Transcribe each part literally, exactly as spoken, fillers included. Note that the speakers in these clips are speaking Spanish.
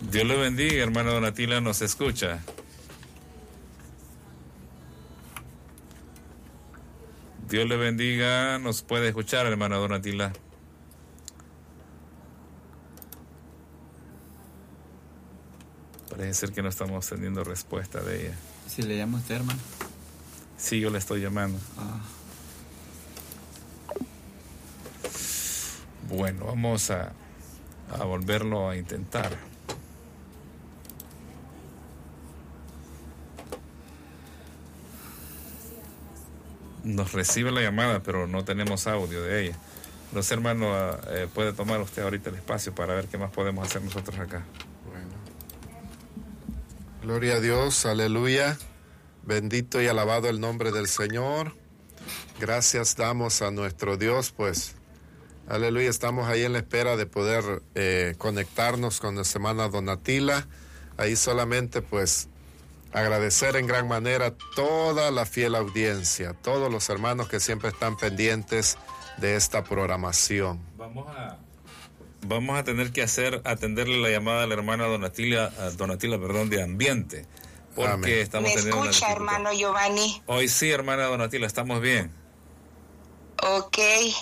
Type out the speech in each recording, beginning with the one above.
Dios le bendiga, hermana Donatila, nos escucha. Dios le bendiga, nos puede escuchar, hermana Donatila. Parece ser que no estamos teniendo respuesta de ella. ¿Si le llama usted, hermano? Sí, yo le estoy llamando. Ah. Bueno, vamos a, a volverlo a intentar. Nos recibe la llamada, pero no tenemos audio de ella. No sé, hermano, eh, puede tomar usted ahorita el espacio para ver qué más podemos hacer nosotros acá. Bueno. Gloria a Dios, aleluya. Bendito y alabado el nombre del Señor. Gracias damos a nuestro Dios, pues, aleluya, estamos ahí en la espera de poder eh, conectarnos con nuestra hermana Donatila. Ahí solamente, pues, agradecer en gran manera toda la fiel audiencia, todos los hermanos que siempre están pendientes de esta programación. Vamos a vamos a tener que hacer atenderle la llamada a la hermana Donatila, a Donatila, perdón, de Ambiente, porque Amén. Estamos ¿Me teniendo escucha, una hermano Giovanni? Hoy sí, hermana Donatila, estamos bien. Ok,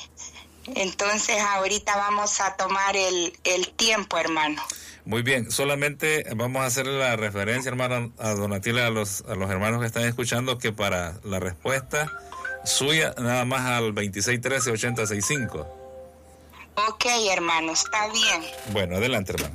entonces ahorita vamos a tomar el, el tiempo, hermano. Muy bien, solamente vamos a hacer la referencia, hermana a Donatila, a los, a los hermanos que están escuchando, que para la respuesta suya, nada más al veintiséis trece ochenta sesenta y cinco. Ok, hermano, está bien. Bueno, adelante, hermano.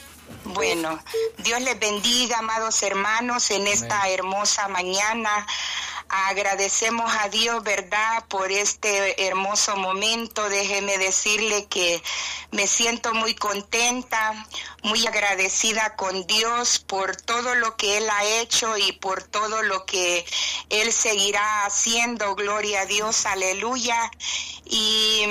Bueno, Dios les bendiga, amados hermanos, en esta Amén. Hermosa mañana. Agradecemos a Dios, ¿verdad?, por este hermoso momento. Déjeme decirle que me siento muy contenta, muy agradecida con Dios por todo lo que Él ha hecho y por todo lo que Él seguirá haciendo. Gloria a Dios, aleluya. Y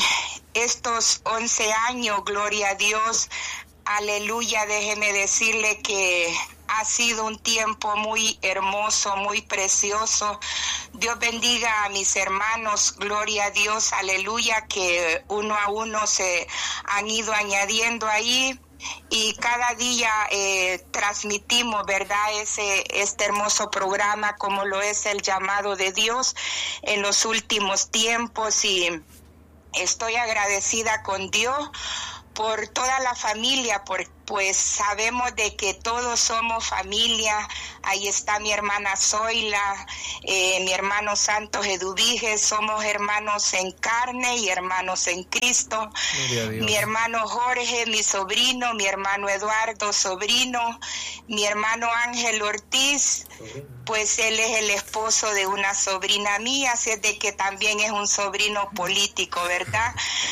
estos once años, gloria a Dios, aleluya, déjeme decirle que ha sido un tiempo muy hermoso, muy precioso. Dios bendiga a mis hermanos, gloria a Dios, aleluya, que uno a uno se han ido añadiendo ahí. Y cada día eh, transmitimos, ¿verdad?, ese este hermoso programa como lo es el llamado de Dios en los últimos tiempos. Y estoy agradecida con Dios por toda la familia, por, pues sabemos de que todos somos familia. Ahí está mi hermana Zoila, eh, mi hermano Santos Eduviges, somos hermanos en carne y hermanos en Cristo. Mi hermano Jorge, mi sobrino, mi hermano Eduardo, sobrino, mi hermano Ángel Ortiz, pues él es el esposo de una sobrina mía, así es de que también es un sobrino político, ¿verdad?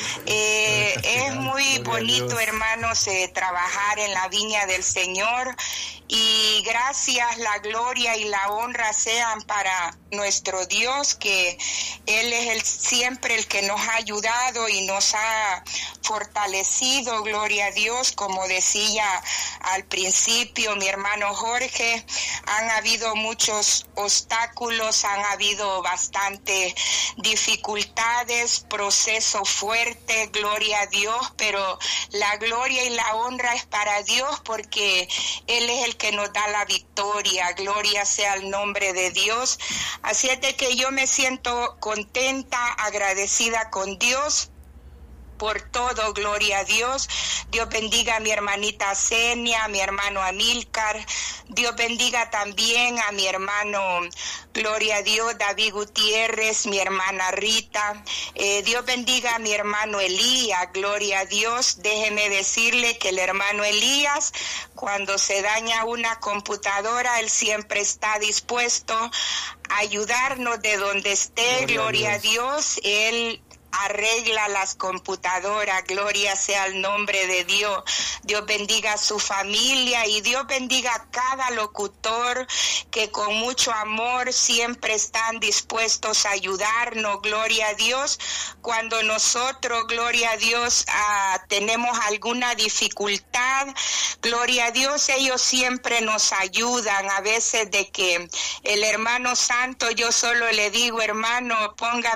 Eh, es muy bonito, hermanos, eh, trabajar en la viña del Señor, y gracias, la gloria y la honra sean para nuestro Dios, que Él es el, siempre el que nos ha ayudado y nos ha fortalecido, gloria a Dios. Como decía al principio mi hermano Jorge, han habido muchos obstáculos, han habido bastante dificultades, proceso fuerte, gloria a Dios, pero la gloria y la honra es para Dios, porque Él es el que nos da la victoria. Gloria sea el nombre de Dios. Así es de que yo me siento contenta, agradecida con Dios por todo, gloria a Dios. Dios bendiga a mi hermanita Zenia, a mi hermano Amílcar. Dios bendiga también a mi hermano, gloria a Dios, David Gutiérrez, mi hermana Rita. Eh, Dios bendiga a mi hermano Elías, gloria a Dios. Déjeme decirle que el hermano Elías, cuando se daña una computadora, él siempre está dispuesto a ayudarnos de donde esté, gloria, gloria a Dios. Él arregla las computadoras, gloria sea el nombre de Dios. Dios bendiga a su familia y Dios bendiga a cada locutor que con mucho amor siempre están dispuestos a ayudarnos, gloria a Dios. Cuando nosotros, gloria a Dios, uh, tenemos alguna dificultad, gloria a Dios, ellos siempre nos ayudan. A veces de que el hermano santo, yo solo le digo, hermano, póngame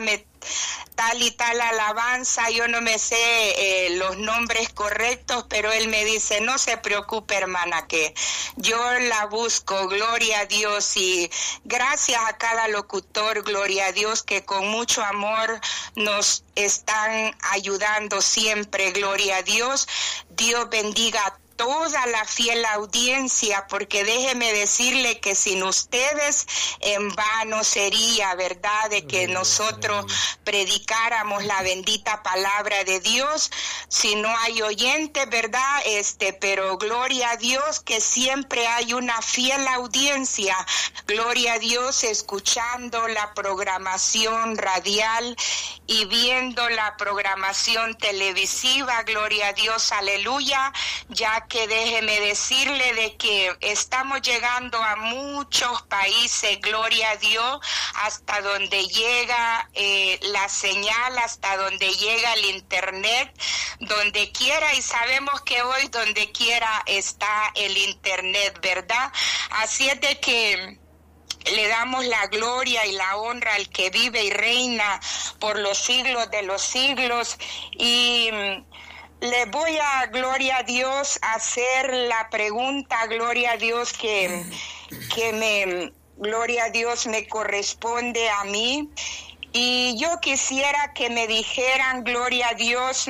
tal y tal alabanza, yo no me sé eh, los nombres correctos, pero él me dice, no se preocupe, hermana, que yo la busco, gloria a Dios, y gracias a cada locutor, gloria a Dios, que con mucho amor nos están ayudando siempre, gloria a Dios. Dios bendiga a toda la fiel audiencia, porque déjeme decirle que sin ustedes en vano sería, ¿verdad?, de que nosotros predicáramos la bendita palabra de Dios, si no hay oyentes, ¿verdad? Este, pero gloria a Dios que siempre hay una fiel audiencia, gloria a Dios, escuchando la programación radial y viendo la programación televisiva, gloria a Dios, aleluya, ya que déjeme decirle de que estamos llegando a muchos países, gloria a Dios, hasta donde llega eh, la señal, hasta donde llega el internet, donde quiera, y sabemos que hoy donde quiera está el internet, ¿verdad? Así es de que le damos la gloria y la honra al que vive y reina por los siglos de los siglos, y le voy a, gloria a Dios, hacer la pregunta, gloria a Dios, que, que me, gloria a Dios, me corresponde a mí. Y yo quisiera que me dijeran, gloria a Dios,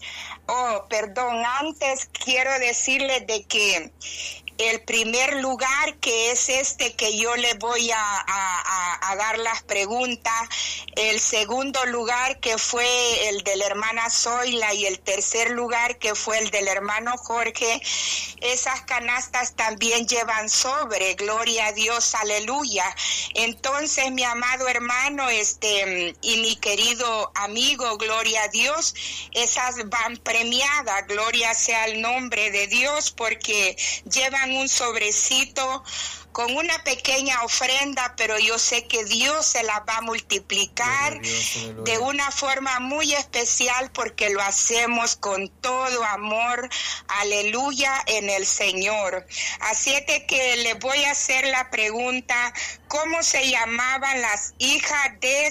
oh, perdón, antes quiero decirles de que el primer lugar, que es este que yo le voy a, a, a dar las preguntas, el segundo lugar que fue el de la hermana Zoila y el tercer lugar que fue el del hermano Jorge, esas canastas también llevan sobre, gloria a Dios, aleluya. Entonces, mi amado hermano este y mi querido amigo, gloria a Dios, esas van premiadas, gloria sea el nombre de Dios, porque llevan un sobrecito con una pequeña ofrenda, pero yo sé que Dios se la va a multiplicar Dios, de una forma muy especial, porque lo hacemos con todo amor, aleluya, en el Señor. Así es de que le voy a hacer la pregunta, ¿cómo se llamaban las hijas de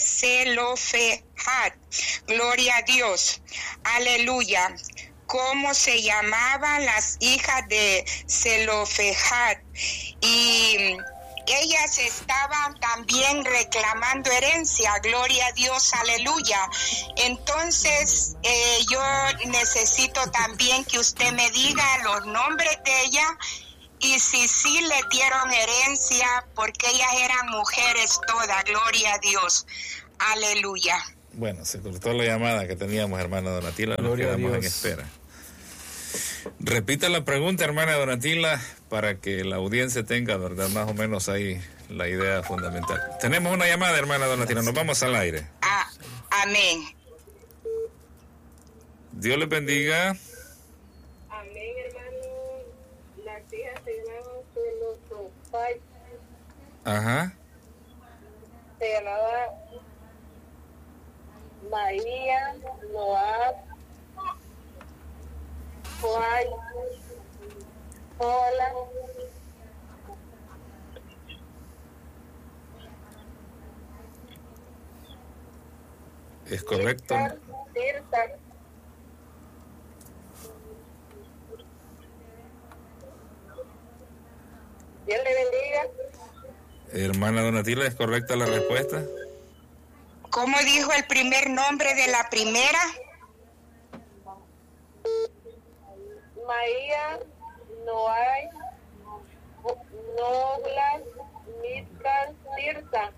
Zelofehad? Gloria a Dios, aleluya. ¿Cómo se llamaban las hijas de Zelofehad? Y ellas estaban también reclamando herencia, gloria a Dios, aleluya. Entonces, eh, yo necesito también que usted me diga los nombres de ellas y si sí le dieron herencia, porque ellas eran mujeres todas, gloria a Dios, aleluya. Bueno, se cortó la llamada que teníamos, hermana Donatila, nos quedamos en espera. Repita la pregunta, hermana Donatila, para que la audiencia tenga, ¿verdad?, más o menos ahí la idea fundamental. Tenemos una llamada, hermana Donatila, nos vamos al aire. Ah, amén. Dios les bendiga. Amén, hermano. Las hijas se llamaban Zelofehad. Ajá. Se llamaba María, Noab, Joay, Hola, es correcto. Tirsa. Dios le bendiga. Hermana Donatila, ¿es correcta la respuesta? ¿Cómo dijo el primer nombre de la primera? María, Noay, Nogla, Mitcal, Tirsa.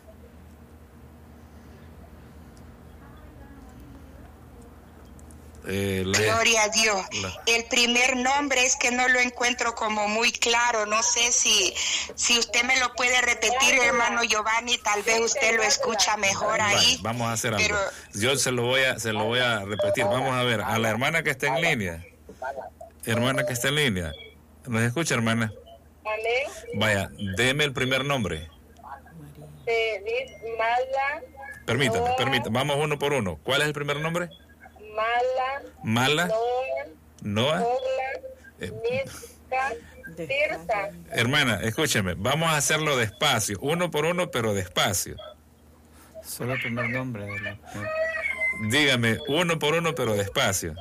Eh, la, Gloria a Dios. La. El primer nombre es que no lo encuentro como muy claro. No sé si si usted me lo puede repetir, hermano Giovanni. Tal vez usted lo escucha mejor ahí. Vale, vamos a hacer algo. Pero, yo se lo voy a se lo voy a repetir. Vamos a ver a la hermana que está en línea. Hermana que está en línea. ¿Nos escucha, hermana? Amén. Vaya, deme el primer nombre. Eh, Mala. Permítame, Noa, permítame. Vamos uno por uno. ¿Cuál es el primer nombre? Mala. Mala. Noa. Noa. Eh, Mitka, Tirsa. Hermana, escúcheme. Vamos a hacerlo despacio. Uno por uno, pero despacio. Solo el primer nombre de la... Dígame, uno por uno, pero despacio.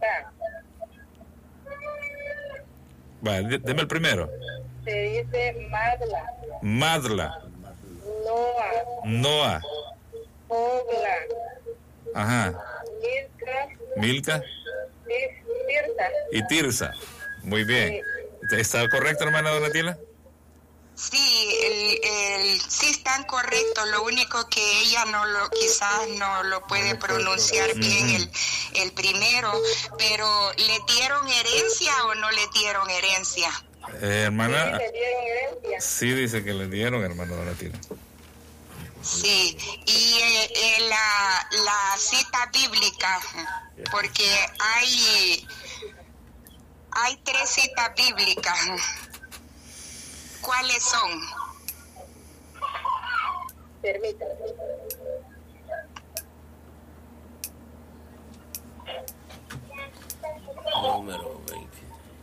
Va, deme el primero. Se dice Madla. Madla. Noa. Noa. Ogla. Ajá. Milka. Milka. Tirsa. Y Tirsa. Muy bien. ¿Está correcto, hermana Donatila? Sí, el, el, sí están correctos, lo único que ella no lo, quizás no lo puede pronunciar bien el, el primero, pero ¿le dieron herencia o no le dieron herencia? Eh, hermana, Sí, le dieron herencia. Sí, dice que le dieron, hermano Donatila. Sí, y eh, eh, la, la cita bíblica, porque hay, hay tres citas bíblicas. ¿Cuáles son? Permítame. Número veinte.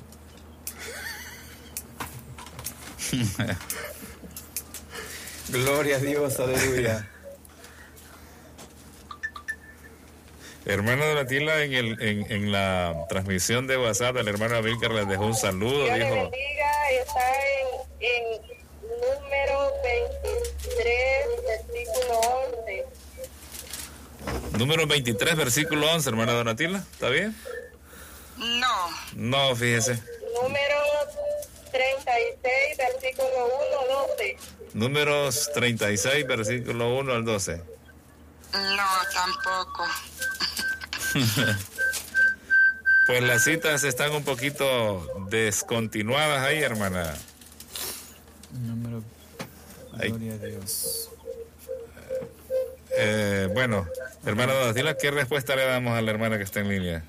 Gloria a Dios, aleluya. Hermana Donatila, en el en, en la transmisión de WhatsApp, el hermano Amílcar les dejó un saludo. Dios Dijo, le bendiga, está en, en número veintitrés, versículo once. número veintitrés, versículo once, hermana Donatila, ¿está bien? No. No, fíjese. Número treinta y seis, versículo uno, doce. Números treinta y seis, versículo uno al doce. No, tampoco. Pues las citas están un poquito descontinuadas ahí, hermana. Número... Gloria a Dios. Eh, bueno, hermana Donatila, ¿qué respuesta le damos a la hermana que está en línea?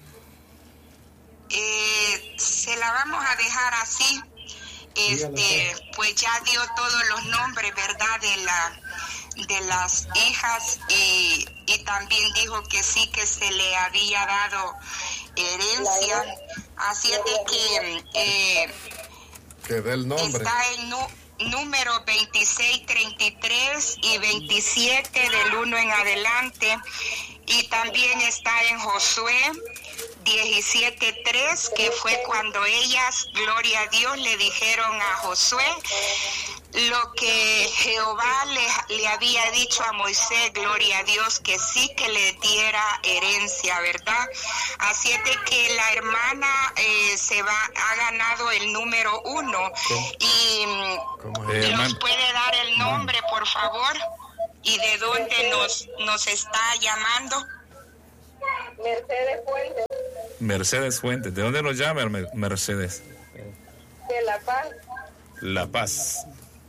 Eh, se la vamos a dejar así. Este, pues ya dio todos los nombres, ¿verdad? De la de las hijas y, y también dijo que sí, que se le había dado herencia. Así es de que eh, que dé el nombre. Está el nu- número veintiséis, treinta y tres y veintisiete del uno en adelante, y también está en Josué diecisiete tres, que fue cuando ellas, gloria a Dios, le dijeron a Josué lo que Jehová le, le había dicho a Moisés, gloria a Dios, que sí que le diera herencia, ¿verdad? Así es de que la hermana eh, se va, ha ganado el número uno. Y Eh, nos puede dar el nombre, por favor, y de dónde nos, nos está llamando. Mercedes Fuentes. Mercedes Fuentes. ¿De dónde nos llama Mercedes? De La Paz. La Paz.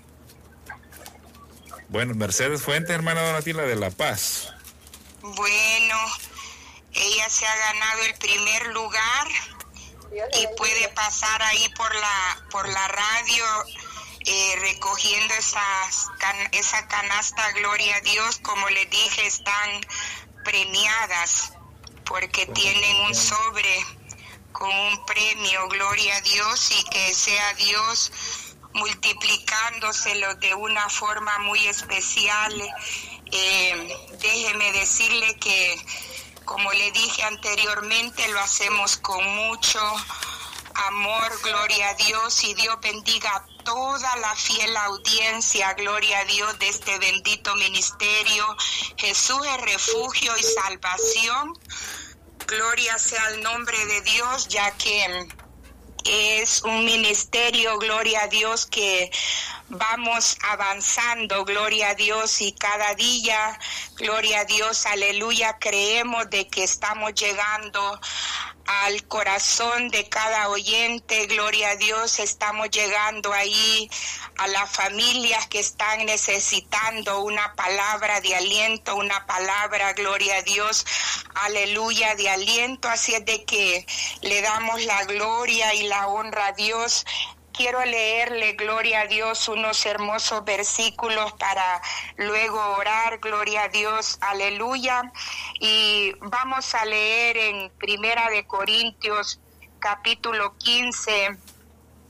Bueno, Mercedes Fuentes, hermana Donatila, de La Paz. Bueno, ella se ha ganado el primer lugar y puede pasar ahí por la por la radio eh, recogiendo esas can- esa canasta, gloria a Dios. Como les dije, están premiadas porque tienen un sobre con un premio, gloria a Dios, y que sea Dios multiplicándoselo de una forma muy especial. Eh, déjeme decirle que, como le dije anteriormente, lo hacemos con mucho amor, gloria a Dios, y Dios bendiga a toda la fiel audiencia, gloria a Dios, de este bendito ministerio. Jesús es refugio y salvación. Gloria sea el nombre de Dios, ya que es un ministerio, gloria a Dios, que vamos avanzando, gloria a Dios, y cada día, gloria a Dios, aleluya, creemos de que estamos llegando al corazón de cada oyente, gloria a Dios, estamos llegando ahí a las familias que están necesitando una palabra de aliento, una palabra, gloria a Dios, aleluya, de aliento. Así es de que le damos la gloria y la honra a Dios. Quiero leerle, gloria a Dios, unos hermosos versículos para luego orar, gloria a Dios, aleluya. Y vamos a leer en Primera de Corintios, capítulo quince,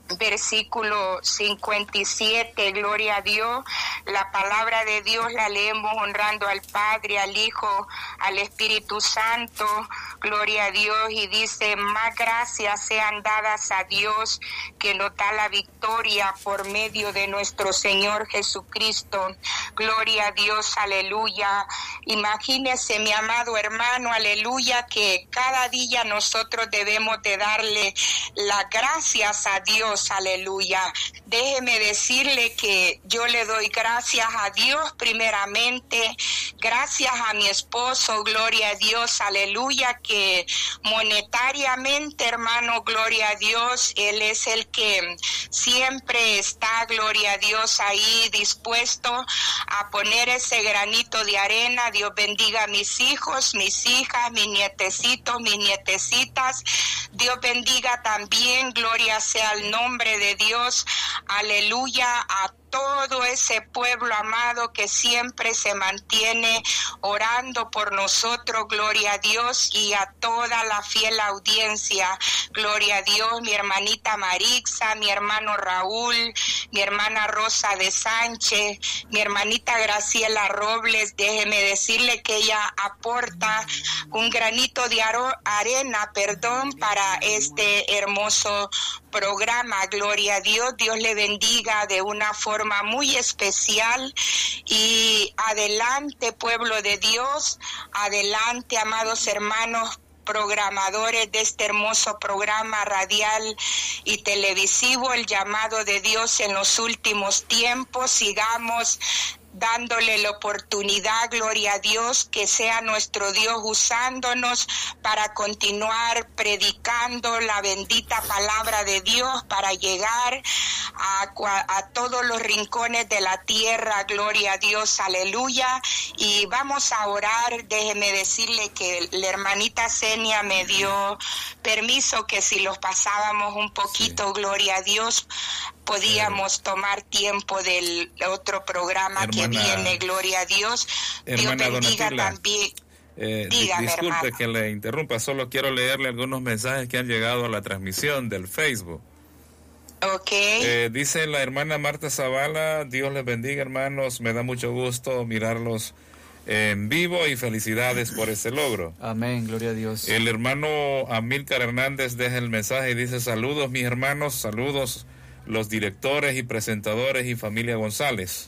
versículo cincuenta y siete, gloria a Dios. La palabra de Dios la leemos honrando al Padre, al Hijo, al Espíritu Santo, gloria a Dios, y dice: más gracias sean dadas a Dios, que nos da la victoria por medio de nuestro Señor Jesucristo. Gloria a Dios, aleluya. Imagínese, mi amado hermano, aleluya, que cada día nosotros debemos de darle las gracias a Dios, aleluya. Déjeme decirle que yo le doy gracias a Dios primeramente, gracias a mi esposo, gloria a Dios, aleluya, que monetariamente, hermano, gloria a Dios, él es el que siempre está, gloria a Dios, ahí dispuesto a poner ese granito de arena. Dios bendiga a mis hijos, mis hijas, mis nietecitos, mis nietecitas. Dios bendiga también, gloria sea el nombre de Dios, aleluya, a todo ese pueblo amado que siempre se mantiene orando por nosotros, gloria a Dios, y a toda la fiel audiencia, gloria a Dios, mi hermanita Marixa, mi hermano Raúl, mi hermana Rosa de Sánchez, mi hermanita Graciela Robles. Déjeme decirle que ella aporta un granito de arena, perdón, para este hermoso programa, gloria a Dios. Dios le bendiga de una forma muy especial, y adelante, pueblo de Dios, adelante, amados hermanos programadores de este hermoso programa radial y televisivo, el llamado de Dios en los últimos tiempos. Sigamos dándole la oportunidad, gloria a Dios, que sea nuestro Dios usándonos para continuar predicando la bendita palabra de Dios, para llegar a, a todos los rincones de la tierra, gloria a Dios, aleluya. Y vamos a orar. Déjeme decirle que la hermanita Senia me dio permiso que si los pasábamos un poquito, sí, gloria a Dios, podíamos tomar tiempo del otro programa, hermana, que viene, gloria a Dios. Dios bendiga también. Eh, Dígame, disculpe, hermano, que le interrumpa, solo quiero leerle algunos mensajes que han llegado a la transmisión del Facebook. Ok. Eh, dice la hermana Marta Zavala: Dios les bendiga, hermanos, me da mucho gusto mirarlos en vivo y felicidades por ese logro. Amén, gloria a Dios. El hermano Amílcar Hernández deja el mensaje y dice: saludos mis hermanos, saludos los directores y presentadores y familia González.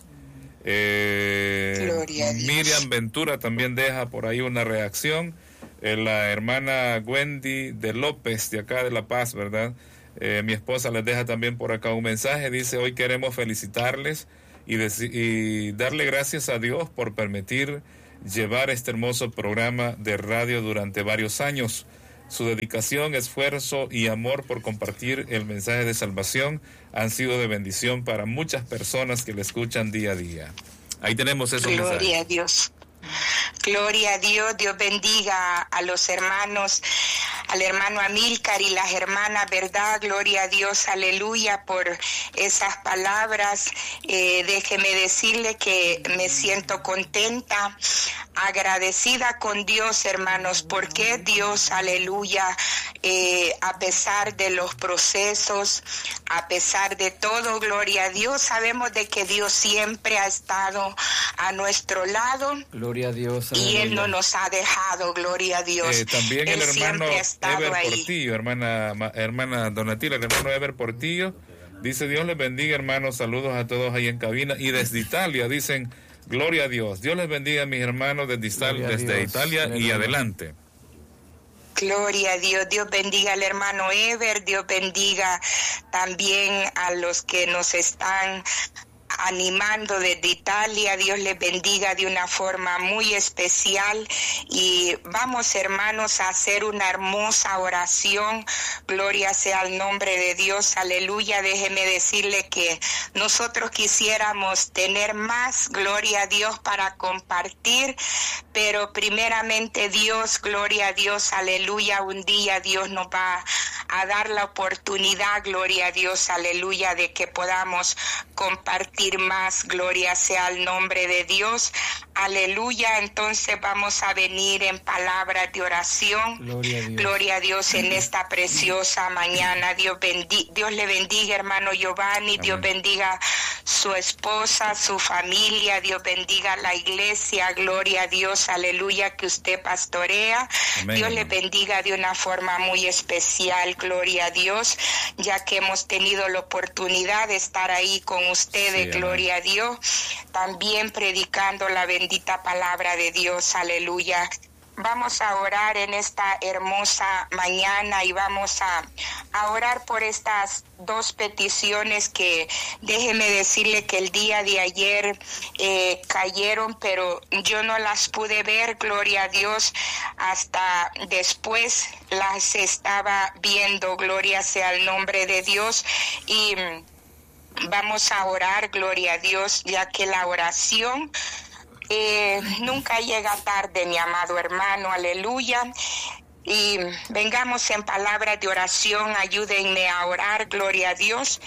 Eh, Miriam Ventura también deja por ahí una reacción. Eh, la hermana Wendy de López, de acá de La Paz, ¿verdad? Eh, mi esposa les deja también por acá un mensaje. Dice: hoy queremos felicitarles y, dec- y darle gracias a Dios por permitir llevar este hermoso programa de radio durante varios años. Su dedicación, esfuerzo y amor por compartir el mensaje de salvación han sido de bendición para muchas personas que le escuchan día a día. Ahí tenemos esos mensajes. Gloria a Dios. Gloria a Dios. Dios bendiga a los hermanos, al hermano Amílcar y las hermanas, ¿verdad? Gloria a Dios, aleluya, por esas palabras. Eh, déjeme decirle que me siento contenta, agradecida con Dios, hermanos, porque Dios, aleluya, eh, a pesar de los procesos, a pesar de todo, gloria a Dios, sabemos de que Dios siempre ha estado a nuestro lado. Gloria a Dios. Y aleluya. Él no nos ha dejado, gloria a Dios. Eh, también Él el hermano Ever ahí. Portillo, hermana, hermana Donatila, el hermano Ever Portillo, dice: Dios les bendiga, hermanos, saludos a todos ahí en cabina. Y desde Italia dicen: gloria a Dios. Dios les bendiga a mis hermanos desde, Italia, desde Italia y adelante. Gloria a Dios. Dios bendiga al hermano Ever, Dios bendiga también a los que nos están animando desde Italia. Dios les bendiga de una forma muy especial. Y vamos, hermanos, a hacer una hermosa oración. Gloria sea al nombre de Dios, aleluya. Déjeme decirle que nosotros quisiéramos tener más, gloria a Dios, para compartir, pero primeramente Dios, gloria a Dios, aleluya, un día Dios nos va a dar la oportunidad, gloria a Dios, aleluya, de que podamos compartir bendecir más. Gloria sea al nombre de Dios. Aleluya. Entonces vamos a venir en palabras de oración. Gloria a Dios. Gloria a Dios en esta preciosa mañana. Dios, bendi- Dios le bendiga, hermano Giovanni. Amén. Dios bendiga su esposa, su familia. Dios bendiga la iglesia. Gloria a Dios. Aleluya, que usted pastorea. Amén, Dios le hermano. bendiga de una forma muy especial. Gloria a Dios, ya que hemos tenido la oportunidad de estar ahí con ustedes. Sí, gloria a Dios. También predicando la bendita palabra de Dios. Aleluya. Vamos a orar en esta hermosa mañana y vamos a, a orar por estas dos peticiones que déjeme decirle que el día de ayer eh, cayeron, pero yo no las pude ver, gloria a Dios, hasta después las estaba viendo, gloria sea el nombre de Dios. Y vamos a orar, gloria a Dios, ya que la oración Eh, nunca llega tarde, mi amado hermano, aleluya. Y vengamos en palabras de oración, ayúdenme a orar, gloria a Dios.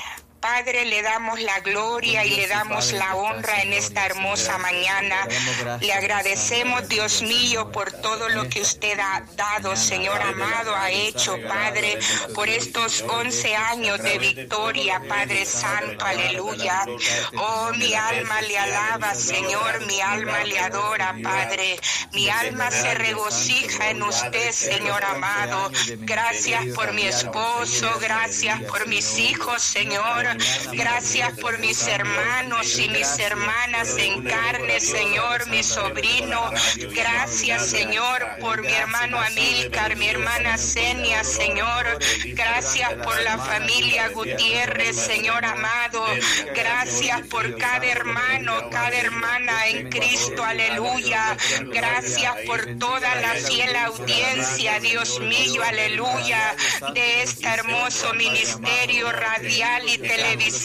Padre, le damos la gloria y le damos la honra en esta hermosa mañana. Le agradecemos, Dios mío, por todo lo que usted ha dado, Señor amado, ha hecho, Padre, por estos once años de victoria, Padre Santo, aleluya. Oh, mi alma le alaba, Señor, mi alma le adora, Padre. Mi alma se regocija en usted, Señor amado. Gracias por mi esposo, gracias por mis hijos, Señor. Gracias por mis hermanos y mis hermanas en carne, Señor, mi sobrino. Gracias, Señor, por mi hermano Amílcar, mi hermana Senia, Señor. Gracias por la familia Gutiérrez, Señor amado. Gracias por cada hermano, cada hermana en Cristo, aleluya. Gracias por toda la fiel audiencia, Dios mío, aleluya, de este hermoso ministerio radial y televisivo.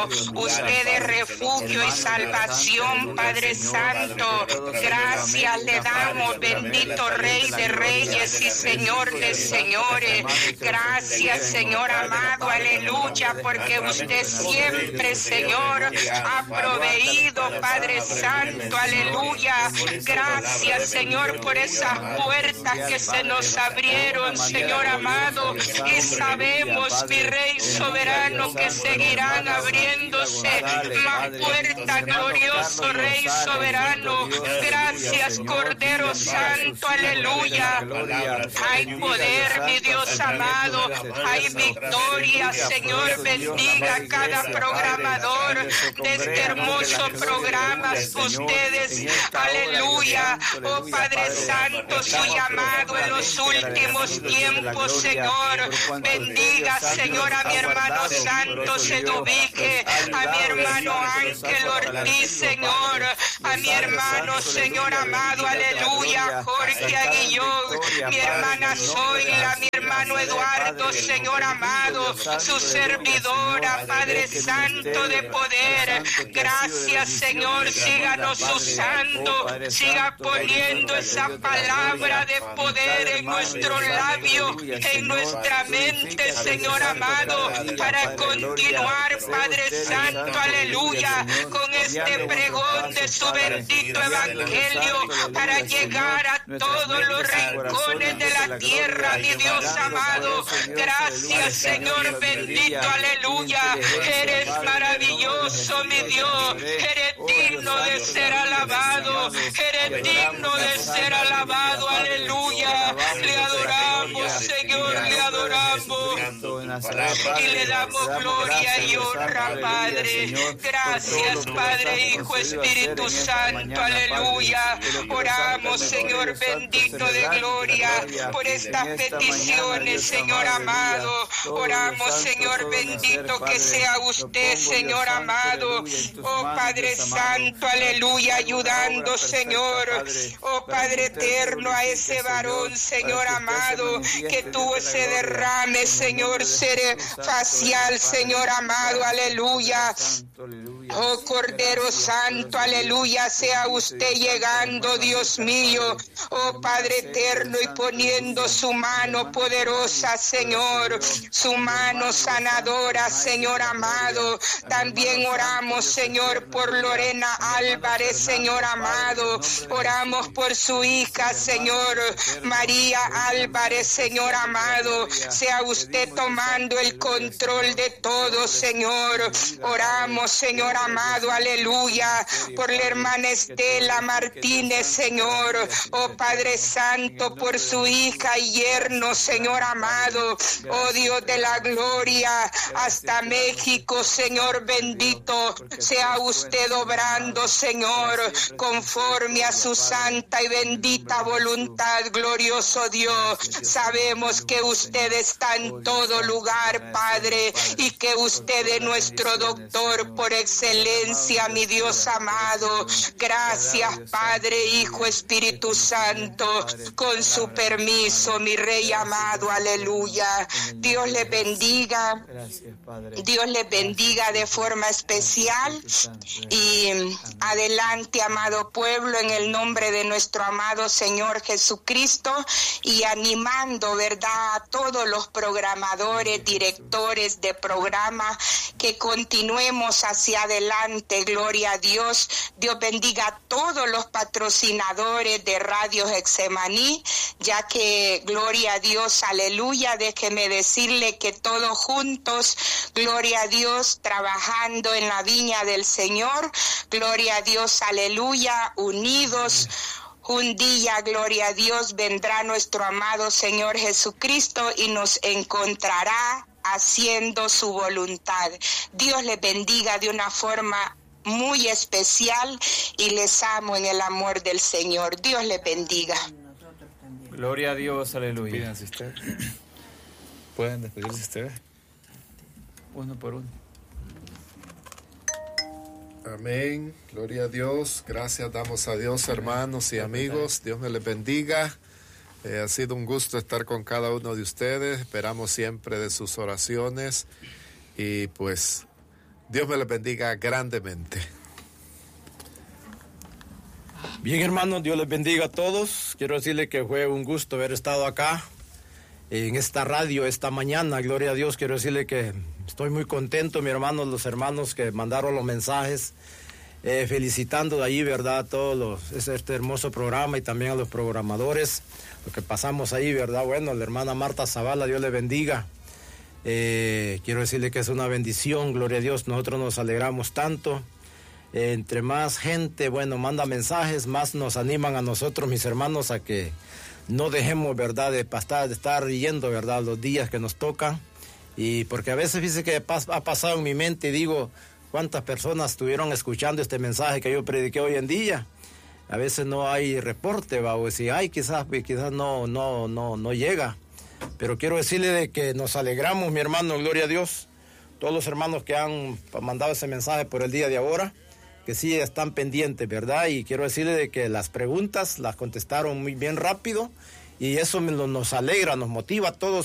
Usted es refugio y salvación, Padre Santo. Gracias le damos, bendito Rey de Reyes y Señor de Señores. Gracias, Señor amado, aleluya, porque usted siempre, Señor, ha proveído, Padre Santo, aleluya. Gracias, Señor, por esas puertas que se nos abrieron, Señor amado, y sabemos, mi Rey soberano, que seguirán abriéndose más puertas, glorioso Rey soberano. Gracias, Cordero Santo, aleluya. Hay poder, mi Dios amado, hay victoria, Señor, bendiga a cada programador de este hermoso programa, ustedes, aleluya. Oh Padre Santo, su llamado en los últimos tiempos, Señor, bendiga, Señor, a mi hermano Santo Sedovique, a mi hermano Ángel Ortiz, Señor, a mi hermano, Señor amado, aleluya, Jorge Aguillón, mi hermana Zoila, mi hermano Eduardo, Señor amado, su servidora, Padre Santo de poder. Gracias, Señor, síganos usando, siga poniendo esa palabra de poder en nuestro labio, en nuestra mente, Señor amado, para continuar, Padre Santo, aleluya, con este pregón de su bendito evangelio, para llegar a todos los rincones de la tierra, mi Dios amado. Gracias, Señor bendito, aleluya. Eres maravilloso, mi Dios. Eres digno de ser alabado. Eres digno de ser alabado, aleluya. Le adoramos, Señor, le adoramos. Y le damos gloria y honra, Padre. Gracias, Padre, Hijo, Espíritu Santo, aleluya. Oramos, Señor bendito de gloria, por estas peticiones, Señor amado. Oramos, Señor bendito, que sea usted, Señor amado. Oh Padre Santo, aleluya, ayudando, Señor. Oh Padre eterno, a ese varón, Señor amado, que tuvo ese derrame, Señor, facial, Señor amado, aleluya. Oh Cordero Santo, aleluya, sea usted llegando, Dios mío, oh Padre eterno, y poniendo su mano poderosa, Señor, su mano sanadora, Señor amado. También oramos, Señor, por Lorena Álvarez, Señor amado. Oramos por su hija, Señor, María Álvarez, Señor amado. Sea usted tomando el control de todo, Señor. Oramos, Señor amado, aleluya, por la hermana Estela Martínez, Señor. Oh Padre Santo, por su hija y yerno, Señor amado. Oh Dios de la gloria, hasta México, Señor bendito. Sea usted obrando, Señor, conforme a su santa y bendita voluntad, glorioso Dios. Sabemos que usted está en todo lugar, Padre, y que usted es nuestro doctor por excelencia, mi Dios amado. Gracias, Padre, Hijo, Espíritu Santo. Con su permiso, mi Rey amado, aleluya. Dios le bendiga. Dios le bendiga de forma especial. Y adelante, amado pueblo, en el nombre de nuestro amado Señor Jesucristo, y animando, ¿verdad?, a todos los programadores, directores de programa, que continuemos hacia adelante, gloria a Dios. Dios bendiga a todos los patrocinadores de Radio Getsemaní, ya que, gloria a Dios, aleluya, déjeme decirle que todos juntos, gloria a Dios, trabajando en la viña del Señor, gloria a Dios, aleluya, unidos. Un día, gloria a Dios, vendrá nuestro amado Señor Jesucristo y nos encontrará haciendo su voluntad. Dios les bendiga de una forma muy especial y les amo en el amor del Señor. Dios les bendiga. Gloria a Dios, aleluya. Pídanse ustedes. Pueden despedirse ustedes. Uno por uno. Amén, gloria a Dios, gracias damos a Dios, hermanos y amigos, Dios me les bendiga. Eh, ha sido un gusto estar con cada uno de ustedes, esperamos siempre de sus oraciones y pues Dios me les bendiga grandemente. Bien, hermanos, Dios les bendiga a todos. Quiero decirle que fue un gusto haber estado acá en esta radio esta mañana, gloria a Dios. Quiero decirle que estoy muy contento, mi hermano, los hermanos que mandaron los mensajes, eh, felicitando de allí, ¿verdad?, a todos los, este hermoso programa y también a los programadores, lo que pasamos ahí, ¿verdad? Bueno, la hermana Marta Zavala, Dios le bendiga. Eh, quiero decirle que es una bendición, gloria a Dios, nosotros nos alegramos tanto. Eh, entre más gente, bueno, manda mensajes, más nos animan a nosotros, mis hermanos, a que no dejemos, ¿verdad?, de, pasar, de estar yendo, ¿verdad?, los días que nos tocan. Y porque a veces dice que ha pasado en mi mente y digo, ¿cuántas personas estuvieron escuchando este mensaje que yo prediqué hoy en día? A veces no hay reporte, va, o si hay, quizás, quizás no, no, no, no llega. Pero quiero decirle de que nos alegramos, mi hermano, gloria a Dios. Todos los hermanos que han mandado ese mensaje por el día de ahora, que sí están pendientes, ¿verdad? Y quiero decirle de que las preguntas las contestaron muy bien rápido y eso nos alegra, nos motiva a todos